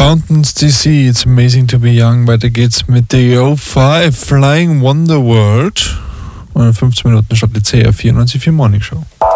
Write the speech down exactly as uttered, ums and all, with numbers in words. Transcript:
Fountains D C, It's Amazing to Be Young. Weiter geht's mit The O fünf, Flying Wonder World. Und in fünfzehn Minuten startet die C R vierundneunzig Komma vier Morning Show.